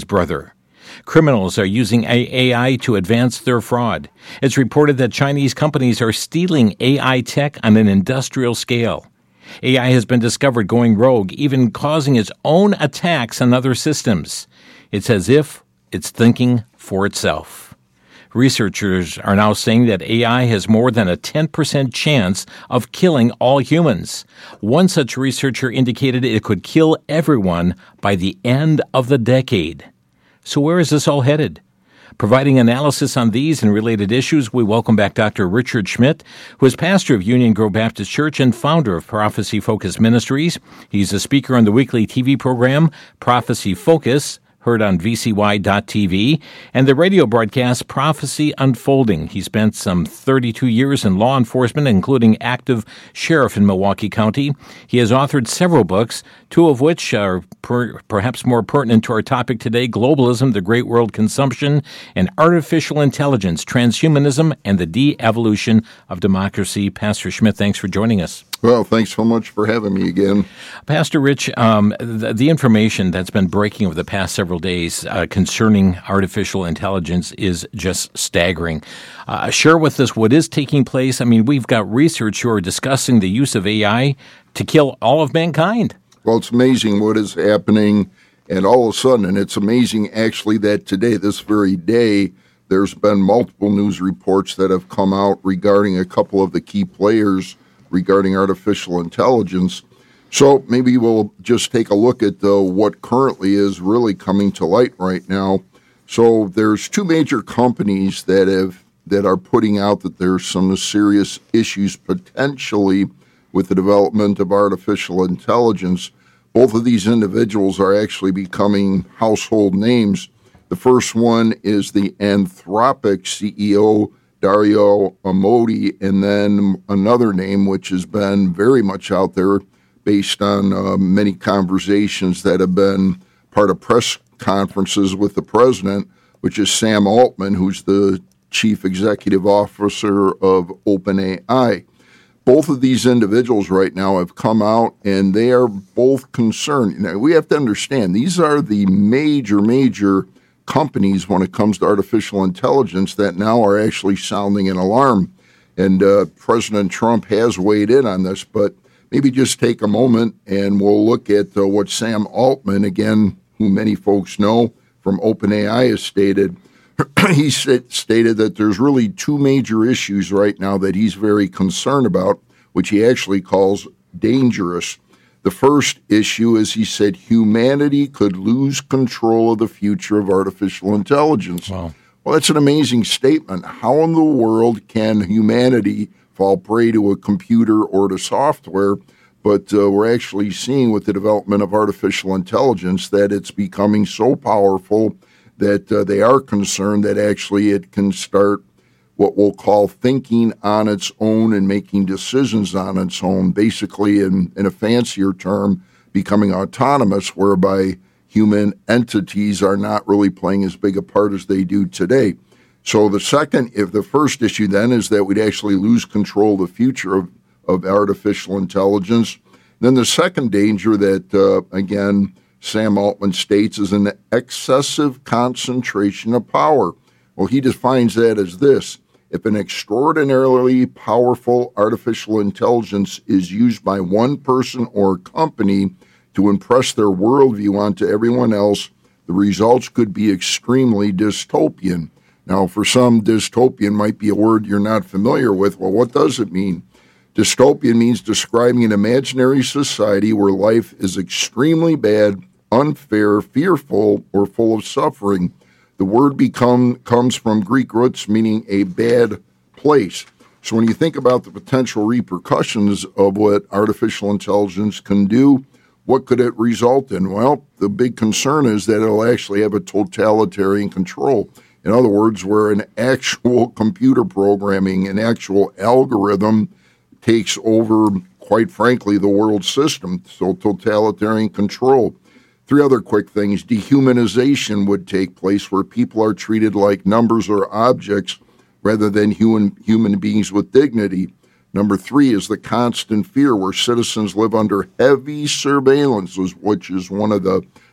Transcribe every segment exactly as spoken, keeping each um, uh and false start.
brother. Criminals are using A I to advance their fraud. It's reported that Chinese companies are stealing A I tech on an industrial scale. A I has been discovered going rogue, even causing its own attacks on other systems. It's as if it's thinking for itself. Researchers are now saying that A I has more than a ten percent chance of killing all humans. One such researcher indicated it could kill everyone by the end of the decade. So where is this all headed? Providing analysis on these and related issues, we welcome back Doctor Richard Schmidt, who is pastor of Union Grove Baptist Church and founder of Prophecy Focus Ministries. He's a speaker on the weekly T V program Prophecy Focus, heard on V C Y dot T V, and the radio broadcast Prophecy Unfolding. He spent some thirty-two years in law enforcement, including active sheriff in Milwaukee County. He has authored several books, two of which are per, perhaps more pertinent to our topic today: Globalism, the Great World Consumption, and Artificial Intelligence, Transhumanism, and the De-Evolution of Democracy. Pastor Schmidt, thanks for joining us. Well, thanks so much for having me again. Pastor Rich, um, the, the information that's been breaking over the past several days uh, concerning artificial intelligence is just staggering. Uh, share with us what is taking place. I mean, we've got research who are discussing the use of A I to kill all of mankind. Well, it's amazing what is happening, and all of a sudden, and it's amazing actually that today, this very day, there's been multiple news reports that have come out regarding a couple of the key players regarding artificial intelligence. So maybe we'll just take a look at uh, what currently is really coming to light right now. So there's two major companies that have that are putting out that there's some serious issues potentially with the development of artificial intelligence. Both of these individuals are actually becoming household names. The first one is the Anthropic C E O, Dario Amodei, and then another name which has been very much out there based on uh, many conversations that have been part of press conferences with the president, which is Sam Altman, who's the chief executive officer of OpenAI. Both of these individuals right now have come out, and they are both concerned. Now, we have to understand, these are the major, major companies when it comes to artificial intelligence that now are actually sounding an alarm. And uh, President Trump has weighed in on this, but maybe just take a moment and we'll look at uh, what Sam Altman, again, who many folks know from OpenAI, has stated. He stated that there's really two major issues right now that he's very concerned about, which he actually calls dangerous. The first issue is, he said, humanity could lose control of the future of artificial intelligence. Wow. Well, that's an amazing statement. How in the world can humanity fall prey to a computer or to software? But uh, we're actually seeing with the development of artificial intelligence that it's becoming so powerful that uh, they are concerned that actually it can start what we'll call thinking on its own and making decisions on its own, basically in, in a fancier term, becoming autonomous, whereby human entities are not really playing as big a part as they do today. So the second, if the first issue then is that we'd actually lose control of the future of, of artificial intelligence, then the second danger that, uh, again, Sam Altman states is an excessive concentration of power. Well, he defines that as this: if an extraordinarily powerful artificial intelligence is used by one person or company to impress their worldview onto everyone else, the results could be extremely dystopian. Now, for some, dystopian might be a word you're not familiar with. Well, what does it mean? Dystopian means describing an imaginary society where life is extremely bad, unfair, fearful, or full of suffering. The word become comes from Greek roots meaning a bad place. So when you think about the potential repercussions of what artificial intelligence can do, what could it result in? Well, the big concern is that it'll actually have a totalitarian control. In other words, where an actual computer programming, an actual algorithm takes over, quite frankly, the world system. So totalitarian control. Three other quick things. Dehumanization would take place, where people are treated like numbers or objects rather than human human beings with dignity. Number three is the constant fear, where citizens live under heavy surveillance, which is one of the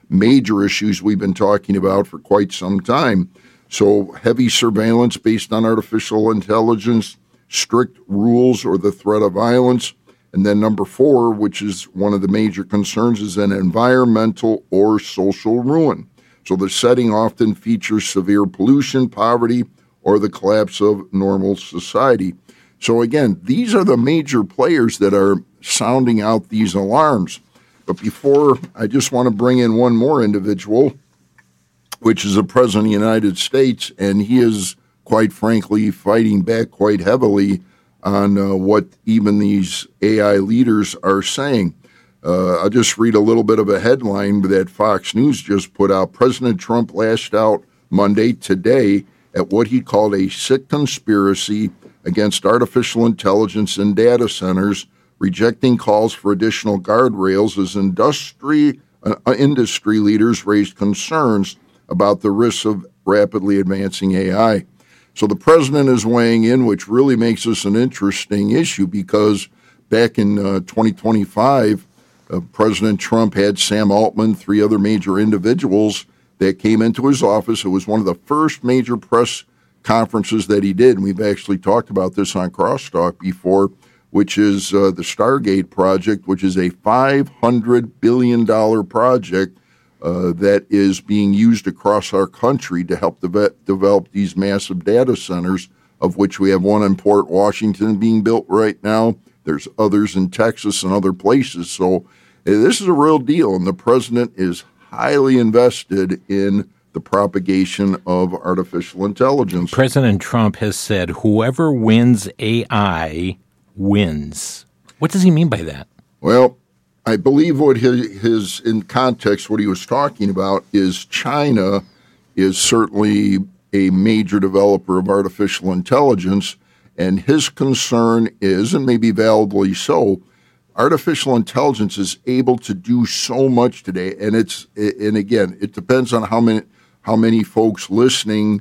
major issues we've been talking about for quite some time. So heavy surveillance based on artificial intelligence, strict rules or the threat of violence. And then number four, which is one of the major concerns, is an environmental or social ruin. So the setting often features severe pollution, poverty, or the collapse of normal society. So again, these are the major players that are sounding out these alarms. But before, I just want to bring in one more individual, which is the President of the United States, and he is, quite frankly, fighting back quite heavily on uh, what even these A I leaders are saying. Uh, I'll just read a little bit of a headline that Fox News just put out. President Trump lashed out Monday, today, at what he called a sick conspiracy against artificial intelligence and data centers, rejecting calls for additional guardrails as industry, uh, industry leaders raised concerns about the risks of rapidly advancing A I. So the president is weighing in, which really makes this an interesting issue because back in uh, twenty twenty-five, uh, President Trump had Sam Altman, three other major individuals that came into his office. It was one of the first major press conferences that he did, and we've actually talked about this on Crosstalk before, which is uh, the Stargate project, which is a five hundred billion dollars project Uh, that is being used across our country to help de- develop these massive data centers, of which we have one in Port Washington being built right now. There's others in Texas and other places. So uh, this is a real deal, and the president is highly invested in the propagation of artificial intelligence. President Trump has said whoever wins A I wins. What does he mean by that? Well, I believe what his, his, in context, what he was talking about is China is certainly a major developer of artificial intelligence, and his concern is, and maybe validly so, artificial intelligence is able to do so much today, and it's, and again, it depends on how many, how many folks listening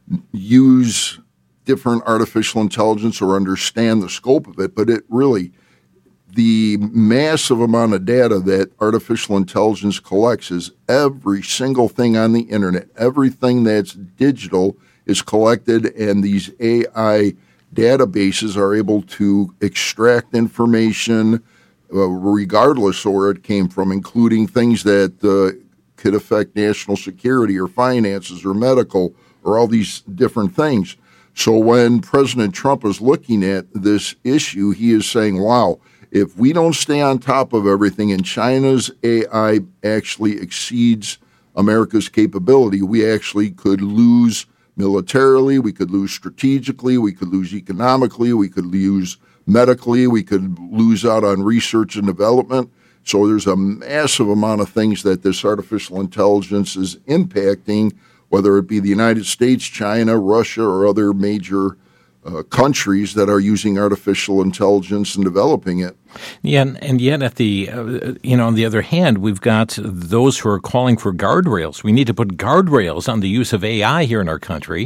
use different artificial intelligence or understand the scope of it, but it really, the massive amount of data that artificial intelligence collects is every single thing on the internet. Everything that's digital is collected, and these A I databases are able to extract information uh, regardless of where it came from, including things that uh, could affect national security or finances or medical or all these different things. So when President Trump is looking at this issue, he is saying, wow, if we don't stay on top of everything and China's A I actually exceeds America's capability, we actually could lose militarily, we could lose strategically, we could lose economically, we could lose medically, we could lose out on research and development. So there's a massive amount of things that this artificial intelligence is impacting, whether it be the United States, China, Russia, or other major Uh, countries that are using artificial intelligence and developing it. Yeah, and, and yet at the, uh, you know, on the other hand, we've got those who are calling for guardrails. We need to put guardrails on the use of A I here in our country.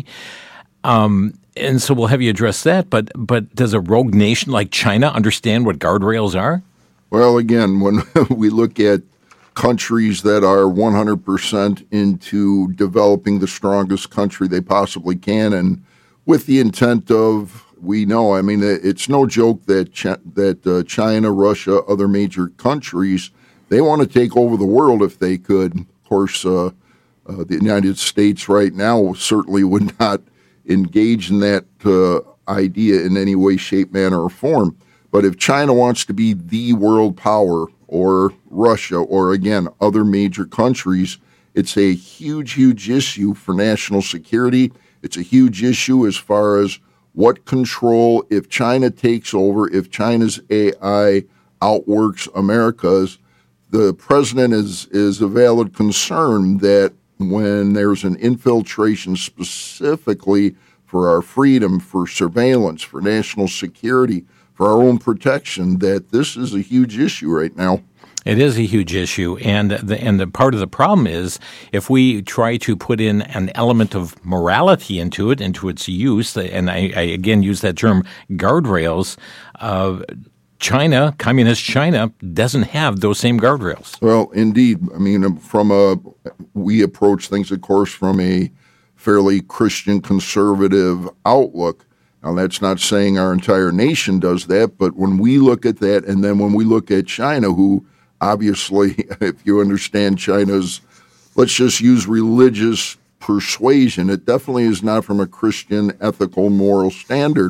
Um, and so we'll have you address that. But, but does a rogue nation like China understand what guardrails are? Well, again, when we look at countries that are one hundred percent into developing the strongest country they possibly can, and with the intent of, we know, I mean, it's no joke that Ch- that uh, China, Russia, other major countries, they want to take over the world if they could. Of course, uh, uh, the United States right now certainly would not engage in that uh, idea in any way, shape, manner, or form. But if China wants to be the world power, or Russia, or again, other major countries, it's a huge, huge issue for national security. It's a huge issue as far as what control, if China takes over, if China's A I outworks America's. The president is, is a valid concern that when there's an infiltration specifically for our freedom, for surveillance, for national security, for our own protection, that this is a huge issue right now. It is a huge issue, and the, and the part of the problem is if we try to put in an element of morality into it, into its use, and I, I again use that term guardrails, uh, China, communist China, doesn't have those same guardrails. Well, indeed. I mean, from a we approach things, of course, from a fairly Christian conservative outlook. Now, that's not saying our entire nation does that, but when we look at that, and then when we look at China, who obviously, if you understand China's, let's just use religious persuasion, it definitely is not from a Christian ethical moral standard.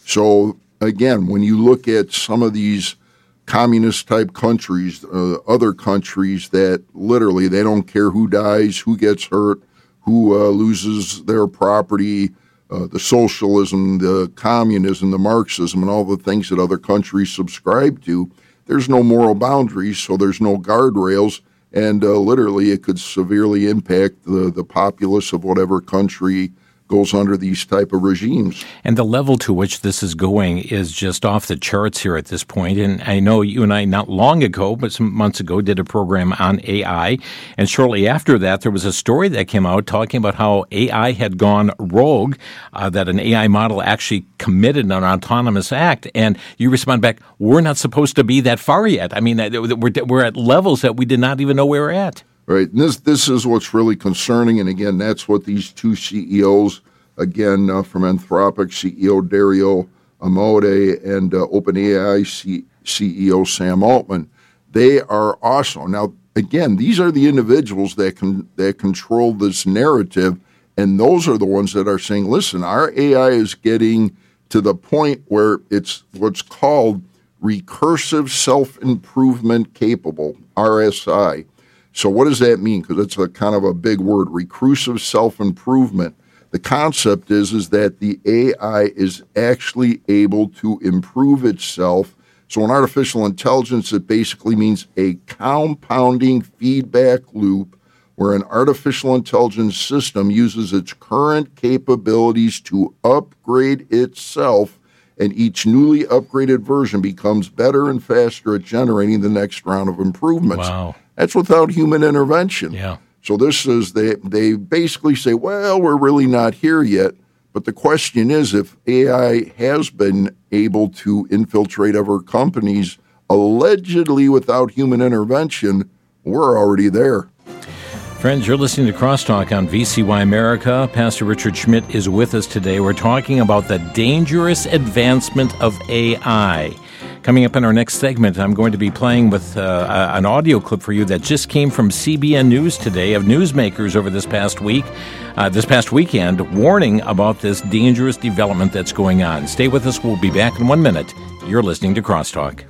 So again, when you look at some of these communist-type countries, uh, other countries that literally they don't care who dies, who gets hurt, who uh, loses their property, uh, the socialism, the communism, the Marxism, and all the things that other countries subscribe to, there's no moral boundaries, so there's no guardrails, and uh, literally it could severely impact the, the populace of whatever country goes under these type of regimes. And the level to which this is going is just off the charts here at this point. And I know you and I, not long ago, but some months ago, did a program on A I. And shortly after that, there was a story that came out talking about how A I had gone rogue, uh, that an A I model actually committed an autonomous act. And you respond back, we're not supposed to be that far yet. I mean, we're, we're at levels that we did not even know we were at. Right. And this this is what's really concerning. And again, that's what these two C E Os, again, uh, from Anthropic, C E O Dario Amodei, and uh, OpenAI C- CEO Sam Altman, they are awesome. Now, again, these are the individuals that can that control this narrative, and those are the ones that are saying, listen, our A I is getting to the point where it's what's called recursive self-improvement capable, R S I. So what does that mean? Because it's a kind of a big word, recursive self-improvement. The concept is, is that the A I is actually able to improve itself. So in artificial intelligence, it basically means a compounding feedback loop where an artificial intelligence system uses its current capabilities to upgrade itself, and each newly upgraded version becomes better and faster at generating the next round of improvements. Wow. That's without human intervention. Yeah. So this is, they, they basically say, well, we're really not here yet. But the question is, if A I has been able to infiltrate other companies, allegedly without human intervention, we're already there. Friends, you're listening to Crosstalk on V C Y America. Pastor Richard Schmidt is with us today. We're talking about the dangerous advancement of A I. Coming up in our next segment, I'm going to be playing with uh, an audio clip for you that just came from C B N News today of newsmakers over this past week, uh, this past weekend, warning about this dangerous development that's going on. Stay with us. We'll be back in one minute. You're listening to Crosstalk.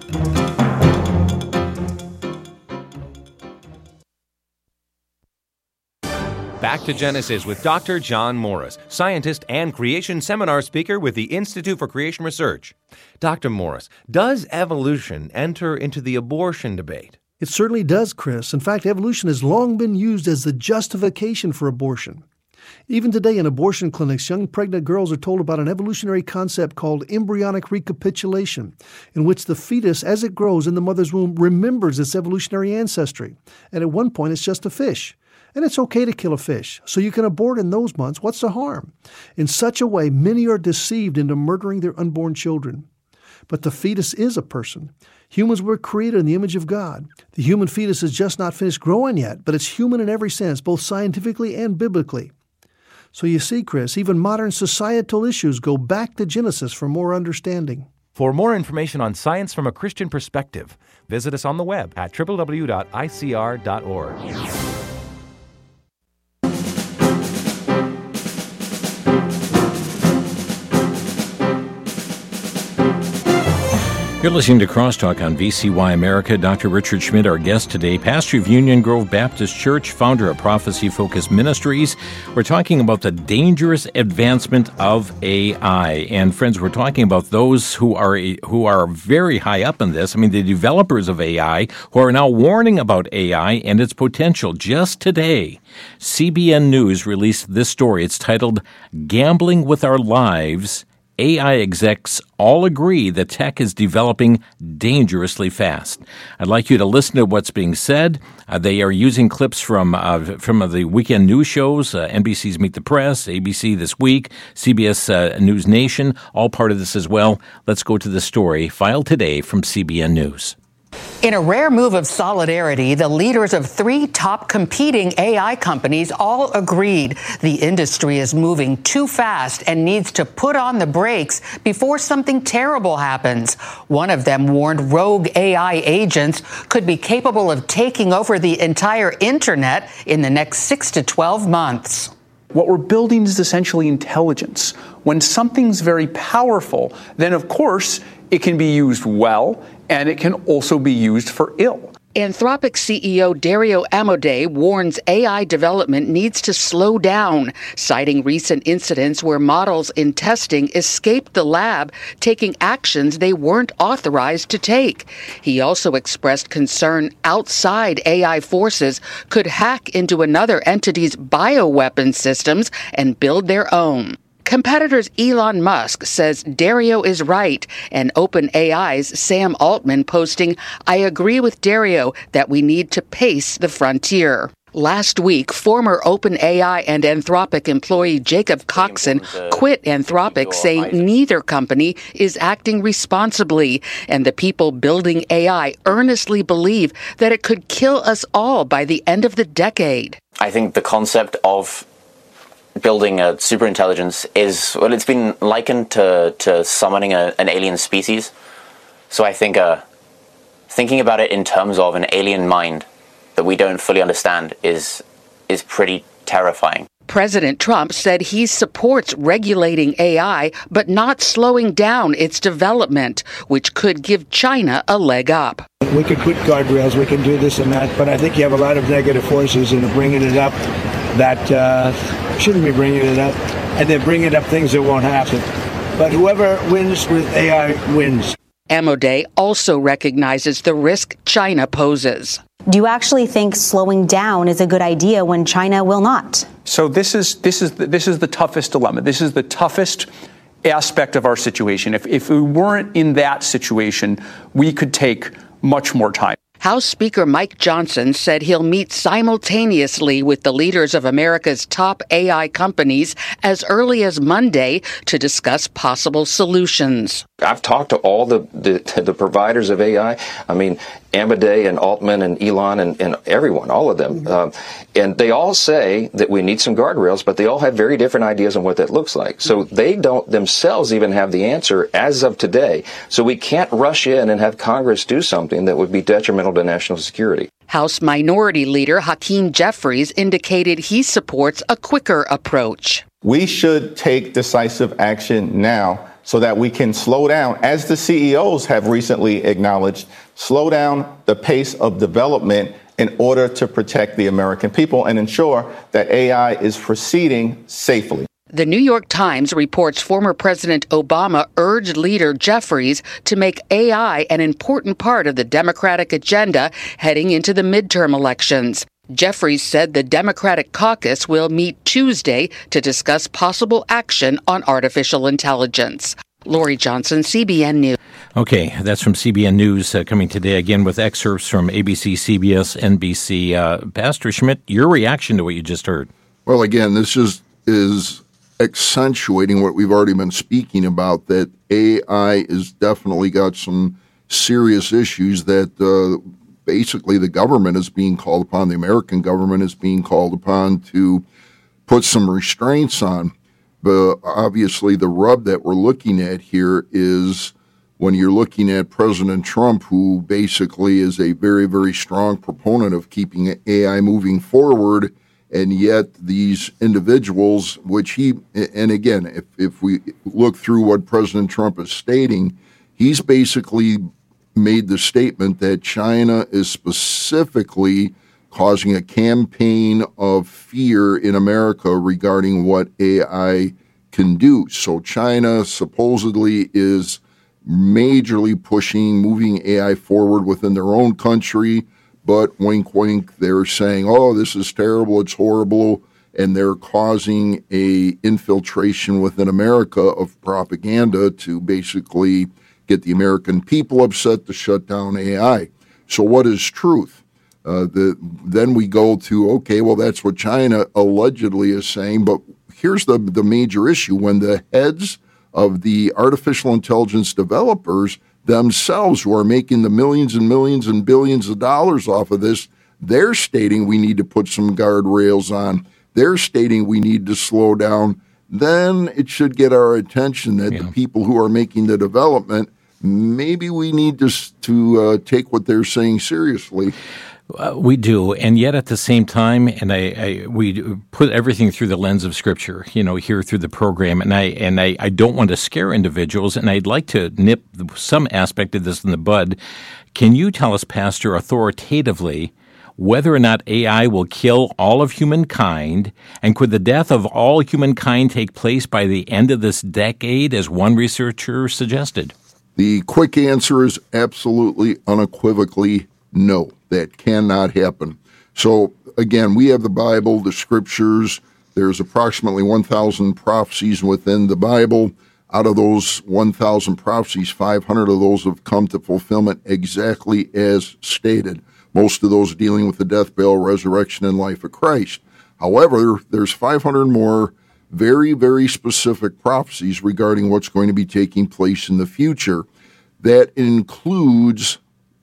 Back to Genesis with Doctor John Morris, scientist and creation seminar speaker with the Institute for Creation Research. Doctor Morris, does evolution enter into the abortion debate? It certainly does, Chris. In fact, evolution has long been used as the justification for abortion. Even today in abortion clinics, young pregnant girls are told about an evolutionary concept called embryonic recapitulation, in which the fetus, as it grows in the mother's womb, remembers its evolutionary ancestry. And at one point, it's just a fish. And it's okay to kill a fish, so you can abort in those months. What's the harm? In such a way, many are deceived into murdering their unborn children. But the fetus is a person. Humans were created in the image of God. The human fetus is just not finished growing yet, but it's human in every sense, both scientifically and biblically. So you see, Chris, even modern societal issues go back to Genesis for more understanding. For more information on science from a Christian perspective, visit us on the web at w w w dot i c r dot org. You're listening to Crosstalk on V C Y America. Doctor Richard Schmidt, our guest today, pastor of Union Grove Baptist Church, founder of Prophecy Focus Ministries. We're talking about the dangerous advancement of A I. And friends, we're talking about those who are who are very high up in this. I mean, the developers of A I who are now warning about A I and its potential. Just today, C B N News released this story. It's titled, "Gambling with Our Lives, A I execs all agree the tech is developing dangerously fast. I'd like you to listen to what's being said. Uh, they are using clips from uh, from the weekend news shows, uh, N B C's Meet the Press, A B C This Week, C B S uh, News Nation, all part of this as well. Let's go to the story filed today from C B N News. In a rare move of solidarity, the leaders of three top competing A I companies all agreed the industry is moving too fast and needs to put on the brakes before something terrible happens. One of them warned rogue A I agents could be capable of taking over the entire internet in the next six to twelve months. What we're building is essentially intelligence. When something's very powerful, then of course it can be used well, and it can also be used for ill. Anthropic C E O Dario Amodei warns A I development needs to slow down, citing recent incidents where models in testing escaped the lab, taking actions they weren't authorized to take. He also expressed concern outside A I forces could hack into another entity's bioweapon systems and build their own. Competitors Elon Musk says Dario is right, and OpenAI's Sam Altman posting, "I agree with Dario that we need to pace the frontier." Last week, former OpenAI and Anthropic employee Jacob Coxon quit Anthropic, saying neither company is acting responsibly, and the people building A I earnestly believe that it could kill us all by the end of the decade. I think the concept of building a superintelligence is, well, it's been likened to, to summoning a, an alien species. So I think uh, thinking about it in terms of an alien mind that we don't fully understand is is pretty terrifying. President Trump said he supports regulating A I, but not slowing down its development, which could give China a leg up. We could put guardrails, we can do this and that, but I think you have a lot of negative forces in bringing it up that uh, shouldn't be bringing it up, and they're bringing up things that won't happen. But whoever wins with A I wins. Amodei also recognizes the risk China poses. Do you actually think slowing down is a good idea when China will not? So this is this is the, this is the toughest dilemma. This is the toughest aspect of our situation. If if we weren't in that situation, we could take much more time. House Speaker Mike Johnson said he'll meet simultaneously with the leaders of America's top A I companies as early as Monday to discuss possible solutions. I've talked to all the, the, the providers of A I. I mean, Amodei and Altman and Elon and, and everyone, all of them. Um, and they all say that we need some guardrails, but they all have very different ideas on what that looks like. So they don't themselves even have the answer as of today. So we can't rush in and have Congress do something that would be detrimental to national security. House Minority Leader Hakeem Jeffries indicated he supports a quicker approach. We should take decisive action now so that we can slow down, as the C E Os have recently acknowledged, slow down the pace of development in order to protect the American people and ensure that A I is proceeding safely. The New York Times reports former President Obama urged leader Jeffries to make A I an important part of the Democratic agenda heading into the midterm elections. Jeffries said the Democratic caucus will meet Tuesday to discuss possible action on artificial intelligence. Lori Johnson, C B N News. Okay, that's from C B N News uh, coming today again with excerpts from A B C, C B S, N B C. Uh, Pastor Schmidt, your reaction to what you just heard? Well, again, this just is accentuating what we've already been speaking about, that A I has definitely got some serious issues that uh, basically the government is being called upon, the American government is being called upon to put some restraints on. But obviously the rub that we're looking at here is when you're looking at President Trump, who basically is a very, very strong proponent of keeping A I moving forward, and yet these individuals, which he, and again, if, if we look through what President Trump is stating, he's basically made the statement that China is specifically causing a campaign of fear in America regarding what A I can do. So China supposedly is majorly pushing, moving A I forward within their own country. But wink, wink, they're saying, oh, this is terrible, it's horrible, and they're causing a infiltration within America of propaganda to basically get the American people upset to shut down A I. So what is truth? Uh, the, then we go to, okay, well, that's what China allegedly is saying, but here's the, the major issue. When the heads of the artificial intelligence developers themselves, who are making the millions and millions and billions of dollars off of this, they're stating we need to put some guardrails on. They're stating we need to slow down. Then it should get our attention that yeah. the people who are making the development, maybe we need to, to uh, take what they're saying seriously. Uh, we do, and yet at the same time, and I, I we put everything through the lens of Scripture, you know, here through the program, and I and I, I don't want to scare individuals, and I'd like to nip some aspect of this in the bud. Can you tell us, Pastor, authoritatively, whether or not A I will kill all of humankind, and could the death of all humankind take place by the end of this decade, as one researcher suggested? The quick answer is absolutely, unequivocally no. That cannot happen. So, again, we have the Bible, the Scriptures. There's approximately one thousand prophecies within the Bible. Out of those one thousand prophecies, five hundred of those have come to fulfillment exactly as stated. Most of those dealing with the death, burial, resurrection, and life of Christ. However, there's five hundred more very, very specific prophecies regarding what's going to be taking place in the future. That includes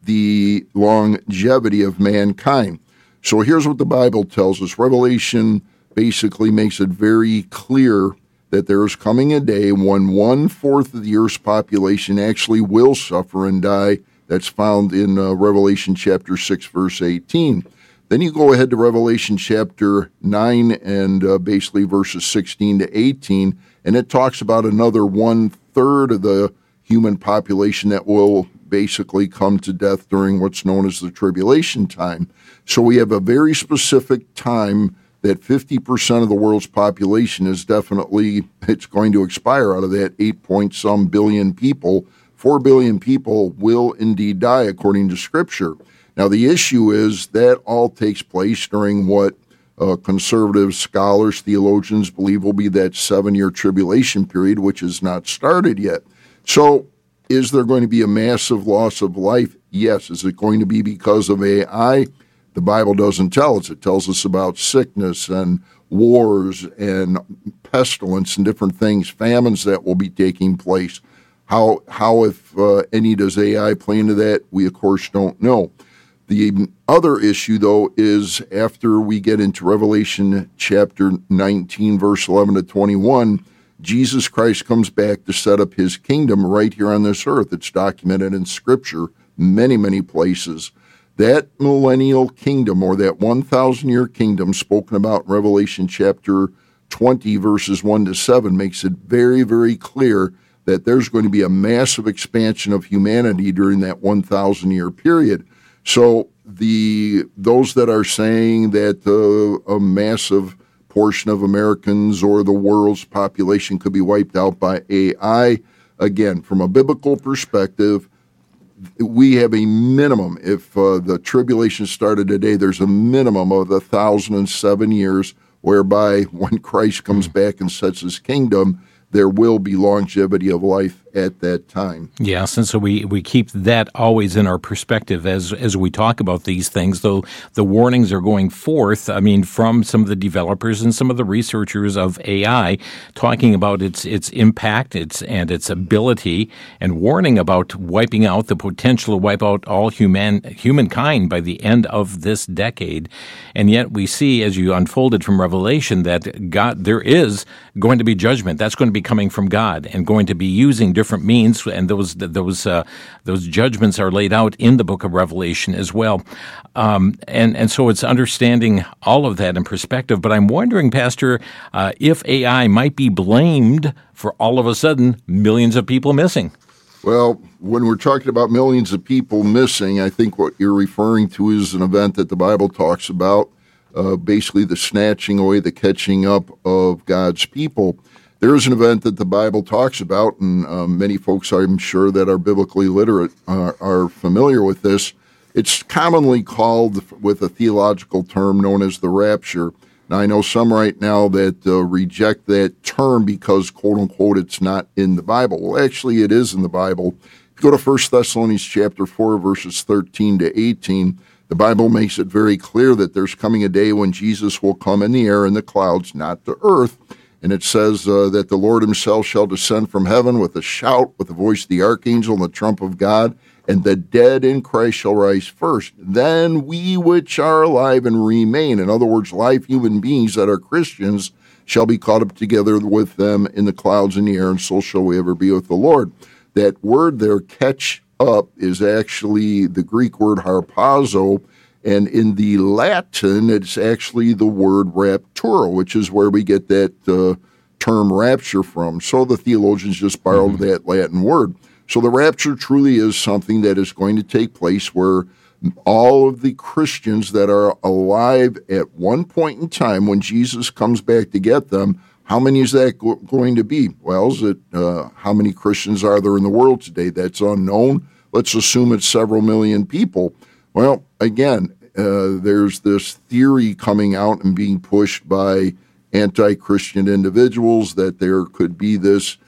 the longevity of mankind. So here's what the Bible tells us. Revelation basically makes it very clear that there is coming a day when one-fourth of the earth's population actually will suffer and die. That's found in uh, Revelation chapter six, verse eighteen. Then you go ahead to Revelation chapter nine and uh, basically verses sixteen to eighteen, and it talks about another one-third of the human population that will basically come to death during what's known as the tribulation time. So we have a very specific time that fifty percent of the world's population is definitely, it's going to expire. Out of that eight point some billion people, four billion people will indeed die according to Scripture. Now the issue is that all takes place during what uh, conservative scholars, theologians believe will be that seven-year tribulation period, which has not started yet. So is there going to be a massive loss of life? Yes. Is it going to be because of A I? The Bible doesn't tell us. It tells us about sickness and wars and pestilence and different things, famines that will be taking place. How, how if uh, any does A I play into that? We, of course, don't know. The other issue, though, is after we get into Revelation chapter nineteen, verse eleven to twenty-one, Jesus Christ comes back to set up his kingdom right here on this earth. It's documented in Scripture, many, many places. That millennial kingdom, or that one thousand year kingdom spoken about in Revelation chapter twenty, verses one to seven, makes it very, very clear that there's going to be a massive expansion of humanity during that one thousand year period. So the those that are saying that uh, a massive portion of Americans or the world's population could be wiped out by A I. Again, from a biblical perspective, we have a minimum. If uh, the tribulation started today, there's a minimum of one thousand seven years whereby when Christ comes back and sets his kingdom, there will be longevity of life at that time. Yes, and so we, we keep that always in our perspective as as we talk about these things, though the warnings are going forth, I mean, from some of the developers and some of the researchers of A I, talking about its its impact its and its ability, and warning about wiping out, the potential to wipe out all human humankind by the end of this decade. And yet we see, as you unfolded from Revelation, that God, there is going to be judgment. That's going to be coming from God and going to be using different means, and those those uh, those judgments are laid out in the book of Revelation as well. Um, and and so it's understanding all of that in perspective. But I'm wondering, Pastor, uh, if A I might be blamed for all of a sudden millions of people missing. Well, when we're talking about millions of people missing, I think what you're referring to is an event that the Bible talks about, uh, basically the snatching away, the catching up of God's people. There is an event that the Bible talks about, and uh, many folks, I'm sure, that are biblically literate uh, are familiar with this. It's commonly called with a theological term known as the rapture. Now, I know some right now that uh, reject that term because, quote unquote, it's not in the Bible. Well, actually, it is in the Bible. If you go to First Thessalonians chapter four, verses thirteen to eighteen, the Bible makes it very clear that there's coming a day when Jesus will come in the air in the clouds, not the earth. And it says uh, that the Lord himself shall descend from heaven with a shout, with the voice of the archangel and the trump of God, and the dead in Christ shall rise first. Then we which are alive and remain, in other words, live human beings that are Christians, shall be caught up together with them in the clouds in the air, and so shall we ever be with the Lord. That word there, catch up, is actually the Greek word harpazo, and in the Latin, it's actually the word rapturo, which is where we get that uh, term rapture from. So the theologians just borrowed mm-hmm. that Latin word. So the rapture truly is something that is going to take place where all of the Christians that are alive at one point in time when Jesus comes back to get them, how many is that go- going to be? Well, is it uh, how many Christians are there in the world today? That's unknown. Let's assume it's several million people. Well, again, uh, there's this theory coming out and being pushed by anti-Christian individuals that there could be this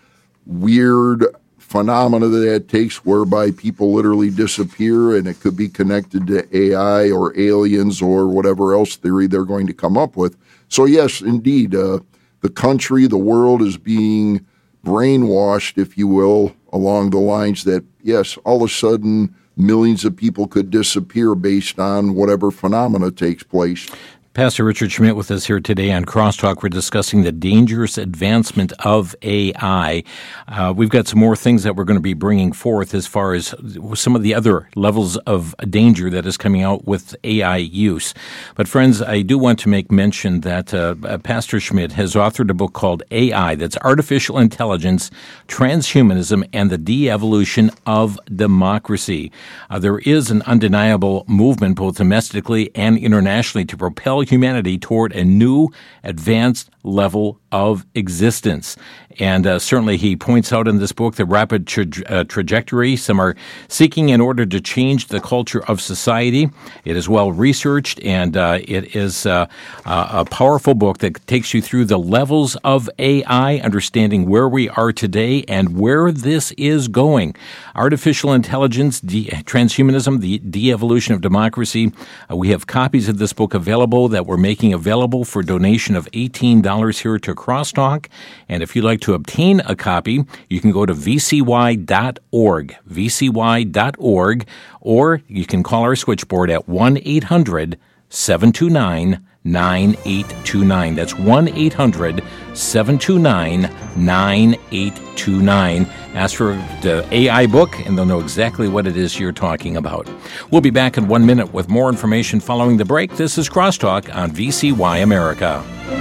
weird phenomena that takes whereby people literally disappear, and it could be connected to A I or aliens or whatever else theory they're going to come up with. So yes, indeed, uh, the country, the world is being brainwashed, if you will, along the lines that, yes, all of a sudden millions of people could disappear based on whatever phenomena takes place. Pastor Richard Schmidt with us here today on Crosstalk. We're discussing the dangerous advancement of A I. Uh, we've got some more things that we're going to be bringing forth as far as some of the other levels of danger that is coming out with A I use. But friends, I do want to make mention that uh, Pastor Schmidt has authored a book called A I, that's Artificial Intelligence, Transhumanism, and the De-Evolution of Democracy. Uh, there is an undeniable movement both domestically and internationally to propel humanity toward a new, advanced level of existence. And uh, certainly he points out in this book the rapid tra- uh, trajectory some are seeking in order to change the culture of society. It is well researched, and uh, it is uh, uh, a powerful book that takes you through the levels of A I, understanding where we are today and where this is going. Artificial Intelligence, de- Transhumanism, the De-Evolution of Democracy. Uh, we have copies of this book available that we're making available for donation of eighteen dollars here to Crosstalk. And if you'd like to obtain a copy, you can go to v c y dot org, v c y dot org, or you can call our switchboard at one eight hundred seven two nine nine eight two nine. That's one eight hundred seven two nine nine eight two nine. Ask for the A I book, and they'll know exactly what it is you're talking about. We'll be back in one minute with more information following the break. This is Crosstalk on V C Y America.